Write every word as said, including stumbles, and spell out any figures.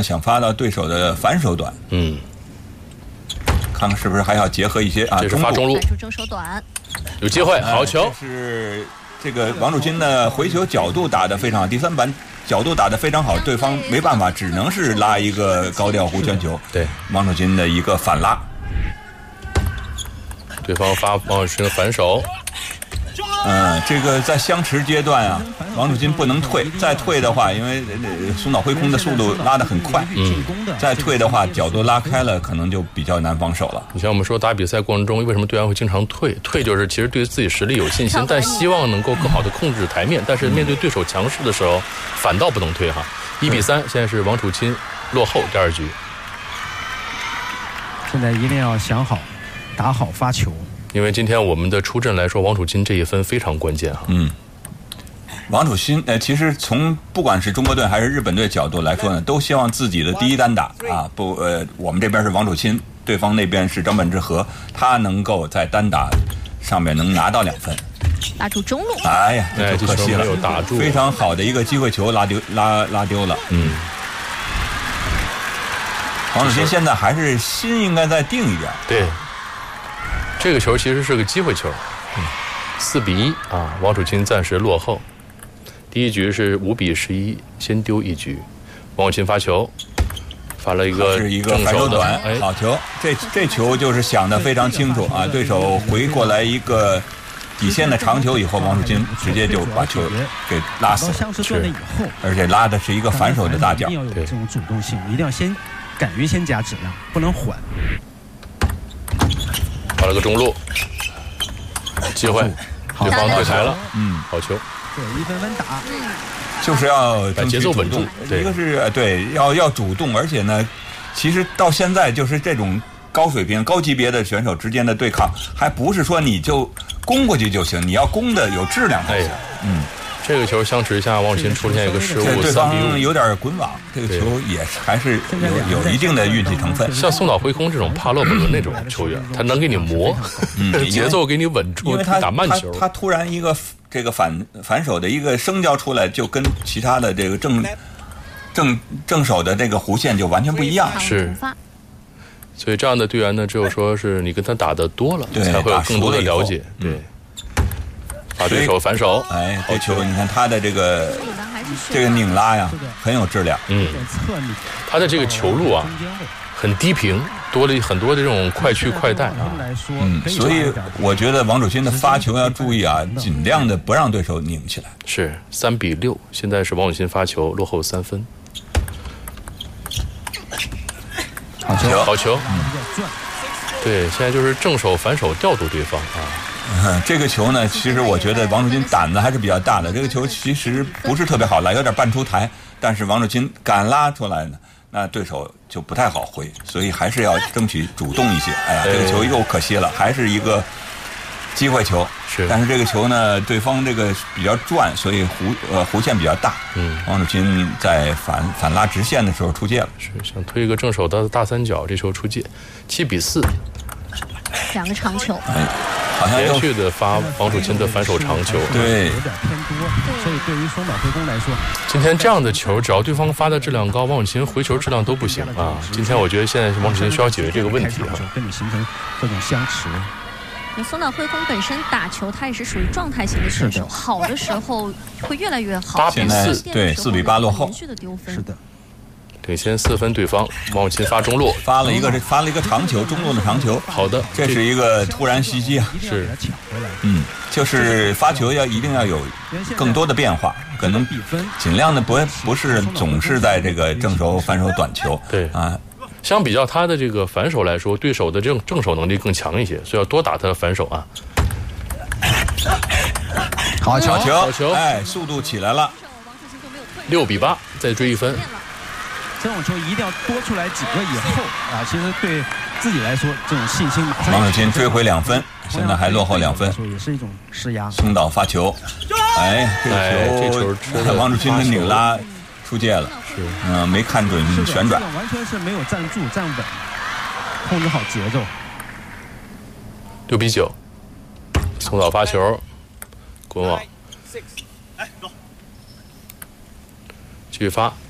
呢想发到对手的反手短， 嗯， 看看是不是还要结合一些啊， 这是发中路， 出正手短， 有机会，好球。 呃、是这个王楚钦的回球角度打得非常好，第三板角度打得非常好，对方没办法，只能是拉一个高吊弧圈球。 对， 王楚钦的一个反拉， 对方发王楚钦的反手。 嗯，这个在相持阶段啊，王楚钦不能退，再退的话，因为呃松岛辉空的速度拉得很快， 嗯， 再退的话，角度拉开了，可能就比较难防守了。 你像我们说打比赛过程中，为什么队员会经常退？退就是其实对自己实力有信心，但希望能够更好的控制台面，但是面对对手强势的时候，反倒不能退哈。一比三，现在是王楚钦落后第二局。 现在一定要想好，打好发球。 因为今天我们的出阵来说，王楚钦这一分非常关键哈。 嗯，王楚钦呃，其实从不管是中国队还是日本队角度来说呢，都希望自己的第一单打啊，不呃，我们这边是王楚钦，对方那边是张本智和，他能够在单打上面能拿到两分， 拉住中路。 哎呀，这就可惜了， 没有打住， 非常好的一个机会球拉丢拉拉丢了。 嗯， 王楚钦现在还是心应该再定一点。 对。这个球其实是个机会球，四比一啊，王楚钦暂时落后。第一局是五比十一，先丢一局。王楚钦发球，发了一个是一个反手短，哎，好球！这这球就是想得非常清楚啊，对手回过来一个底线的长球以后，王楚钦直接就把球给拉死了， 是， 而且拉的是一个反手的大脚， 一定要有这种主动性，一定要先敢于先加质量，不能缓。 发了个中路，机会，对方退台了， 嗯， 好球， 对，一分分打， 就是要把节奏稳住， 一个是对要要主动，而且呢，其实到现在就是这种高水平、高级别的选手之间的对抗，还不是说你就攻过去就行，你要攻的有质量才行，嗯。 这个球相持一下，王楚钦出现一个失误， 对方有点滚网，这个球也还是有有一定的运气成分。 像松岛辉空这种帕洛本伦那种球员，他能给你磨，嗯、节奏给你稳住， 因为他打慢球。 他, 他突然一个这个反反手的一个升交出来，就跟其他的这个正正正手的这个弧线就完全不一样。 是。所以这样的队员呢，只有说是你跟他打得多了，才会有更多的了解。对。嗯把对手反手， 哎，这球你看他的这个这个拧拉呀，很有质量。 嗯，他的这个球路啊，很低平，多了很多的这种快去快带啊。 嗯，所以我觉得王楚钦的发球要注意啊，尽量的不让对手拧起来。 是三比六，现在是王楚钦发球落后三分。 好球， 好球。嗯，对，现在就是正手反手调度对方啊。 嗯，这个球呢，其实我觉得王楚钦胆子还是比较大的。这个球其实不是特别好拉，有点半出台，但是王楚钦敢拉出来呢，那对手就不太好回，所以还是要争取主动一些。哎呀，这个球又可惜了，还是一个机会球。 是， 但是这个球呢，对方这个比较转，所以弧呃弧线比较大。 嗯， 王楚钦在反反拉直线的时候出界了。 是想推一个正手的大三角，这球出界，七比四。 两个长球。 哎。好像连续的发王楚钦的反手长球， 对， 有点偏多，所以对于松岛辉空来说， 今天这样的球，只要对方发的质量高，王楚钦回球质量都不行啊。今天我觉得现在王楚钦需要解决这个问题啊， 跟你形成这种相持。 松岛辉空本身打球，他也是属于状态型的选手，好的时候会越来越好。 八比四， 对，四比八落后， 连续的丢分， 是的。 领先四分，对方王楚钦发中路， 发了一个发了一个长球，中路的长球。 好的， 这是一个突然袭击啊！ 是， 嗯，就是发球要一定要有更多的变化，可能尽量的不不是总是在这个正手反手短球。 对啊， 相比较他的这个反手来说，对手的正正手能力更强一些，所以要多打他的反手啊。 好球， 好球， 哎，速度起来了， 六比八，再追一分。 这种球一定要多出来几个以后啊，其实对自己来说，这种信心马上。 王楚钦追回两分，现在还落后两分， 也是一种施压。 松岛发球，哎，这个球， 哎、 王楚钦的拧拉出界了， 是， 嗯、呃，没看准旋转， 完全是没有站住站稳，控制好节奏。 六比九，松岛发球，滚网，继续发。